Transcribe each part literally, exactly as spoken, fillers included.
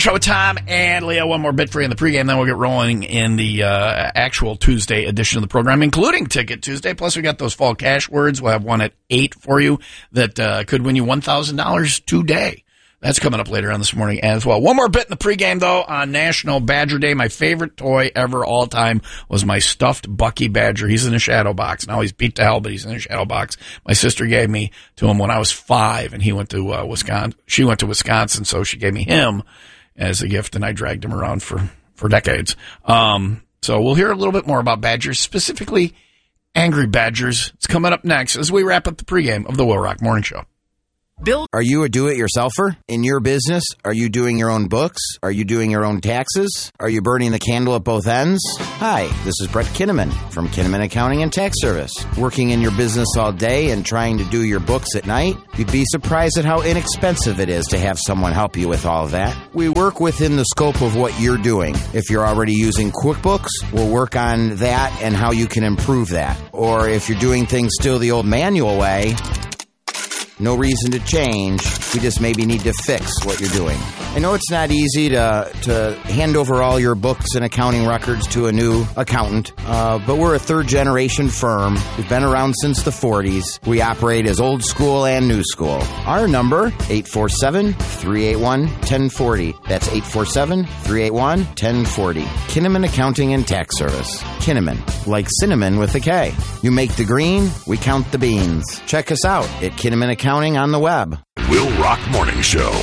Showtime and Leo, one more bit for you in the pregame, then we'll get rolling in the uh, actual Tuesday edition of the program, including Ticket Tuesday. Plus, we got those fall cash words. We'll have one at eight for you that uh, could win you one thousand dollars today. That's coming up later on this morning as well. One more bit in the pregame, though, on National Badger Day. My favorite toy ever, all time, was my stuffed Bucky Badger. He's in a shadow box. Now he's beat to hell, but he's in a shadow box. My sister gave me to him when I was five, and he went to uh, Wisconsin. She went to Wisconsin, so she gave me him as a gift, and I dragged him around for, for decades. Um, so we'll hear a little bit more about Badgers, specifically Angry Badgers. It's coming up next as we wrap up the pregame of the Will Rock Morning Show. Bill, are you a do-it-yourselfer? In your business, are you doing your own books? Are you doing your own taxes? Are you burning the candle at both ends? Hi, this is Brett Kinnaman from Kinnaman Accounting and Tax Service. Working in your business all day and trying to do your books at night? You'd be surprised at how inexpensive it is to have someone help you with all of that. We work within the scope of what you're doing. If you're already using QuickBooks, we'll work on that and how you can improve that. Or if you're doing things still the old manual way, no reason to change. We just maybe need to fix what you're doing. I know it's not easy to to hand over all your books and accounting records to a new accountant, uh, but we're a third-generation firm. We've been around since the forties. We operate as old school and new school. Our number, eight four seven, three eight one, one zero four zero. That's eight four seven, three eight one, one zero four zero. Kinnaman Accounting and Tax Service. Kinnaman, like cinnamon with a K. You make the green, we count the beans. Check us out at Kinnaman Accounting on the web. Will Rock Morning Show.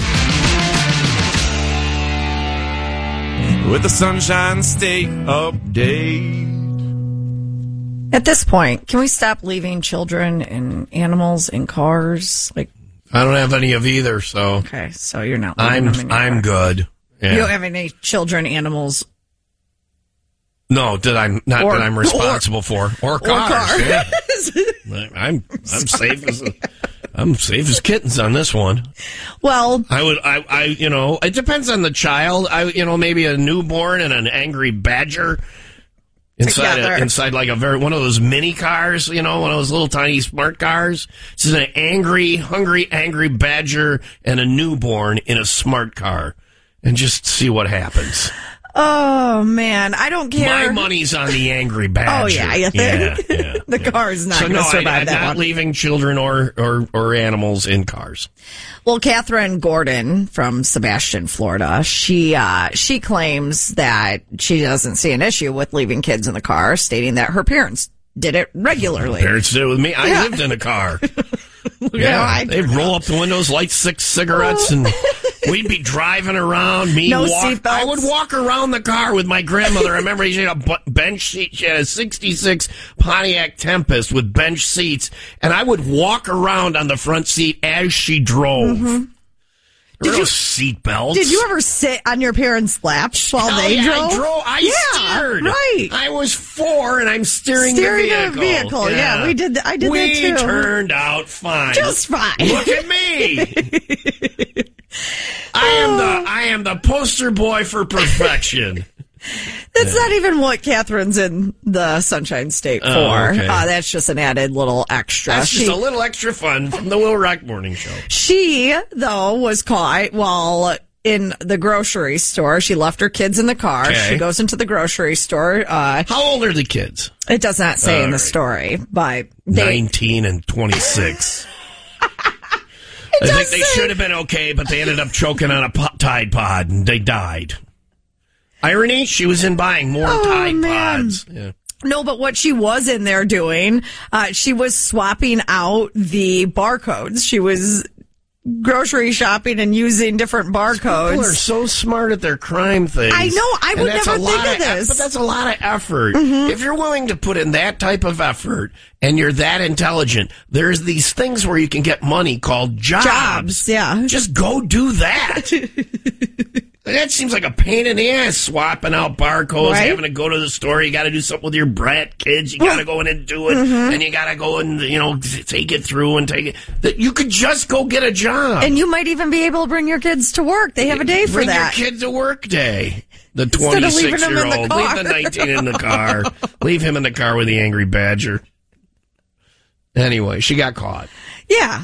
With the Sunshine State update. At this point, can we stop leaving children and animals in cars? Like, I don't have any of either, so okay, so you're not. I'm them in your I'm car. good. Yeah. You don't have any children, animals. No, that I'm not Or- that I'm responsible or- for, or cars. cars. Yeah. I'm I'm safe as a, I'm safe as kittens on this one. Well, I would I I you know it depends on the child. I you know maybe a newborn and an angry badger inside Together. a, inside like a very one of those mini cars. You know, one of those little tiny smart cars. This is an angry, hungry, angry badger and a newborn in a smart car, and just see what happens. oh man, I don't care. My money's on the angry badger. Oh yeah, you think? Yeah, yeah, the yeah. car is not So going no, to survive I, I'm that not one. leaving children or, or, or animals in cars. Well, Catherine Gordon from Sebastian, Florida, she uh, she claims that she doesn't see an issue with leaving kids in the car, stating that her parents did it regularly. Parents did it with me. I Yeah. lived in a car. You know, Yeah, I- they'd roll up the windows, light six cigarettes, and we'd be driving around. Me No walk. seatbelts. I would walk around the car with my grandmother. I remember she had a bu- bench seat. She had a sixty-six Pontiac Tempest with bench seats, and I would walk around on the front seat as she drove. Mm-hmm. There were Did no you- seatbelts. Did you ever sit on your parents' laps while Hell they yeah, drove? I drove. I yeah, steered. right. I was four, and I'm steering, Steering the the vehicle. vehicle, yeah, we did th- I did we that too. turned out fine. Just fine. Look at me. I am the I am the poster boy for perfection. That's not even what Catherine's in the Sunshine State for. Oh, okay. uh, that's just an added little extra. That's just She- a little extra fun from the Will Rock Morning Show. She, though, was caught while in the grocery store. She left her kids in the car. Okay. She goes into the grocery store. Uh, How old are the kids? it does not say All in the right. story, story, but they, Nineteen and twenty-six. I think they should have been okay, but they ended up choking on a po- Tide Pod and they died. Irony? She was in buying more Oh, Tide man. Pods. Yeah. No, but what she was in there doing, uh, she was swapping out the barcodes. She was grocery shopping and using different barcodes. People are so smart at their crime things. I know. I And would that's never a think lot of this. Mm-hmm. But that's a lot of effort. If you're willing to put in that type of effort and you're that intelligent, there's these things where you can get money called jobs. Jobs, yeah. Just go do that. That seems like a pain in the ass, swapping out barcodes, Right? having to go to the store. You got to do something with your brat kids. You got to go in and do it, Mm-hmm. and you got to go and you know take it through and take it. That you could just go get a job. And you might even be able to bring your kids to work. They have a day for Bring that. your kid to work day. The Instead of leaving him in the twenty-six-year-old. car. Leave the nineteen in the car. Leave him in the car with the angry badger. Anyway, she got caught. Yeah.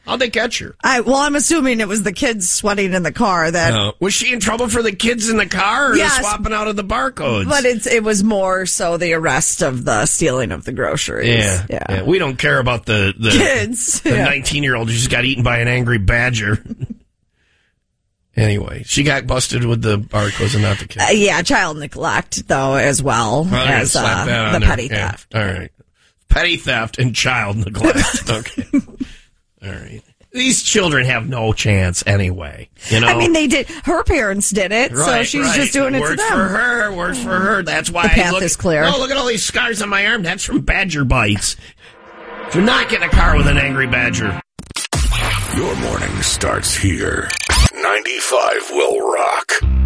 How'd they catch her? I well, I'm assuming it was the kids sweating in the car that. Uh, was she in trouble for the kids in the car or Yes. the swapping out of the barcodes? But it's it was more so the arrest of the stealing of the groceries. yeah, yeah. yeah. We don't care about the, the Kids. the Yeah. nineteen-year-old who just got eaten by an angry badger. Anyway, she got busted with the barcodes and not the kids. Uh, yeah, child neglect though as well Well, I'm gonna as slap uh, that on the there. petty Yeah. theft. All right. Petty theft and child neglect. Okay. All right. These children have no chance anyway. You know. I mean, they did. Her parents did it, so Right, she's right. just doing it to Works them. for her. Works for her. That's why The path I look, is clear. Oh, look at all these scars on my arm. That's from badger bites. Do not get in a car with an angry badger. Your morning starts here. ninety-five will rock.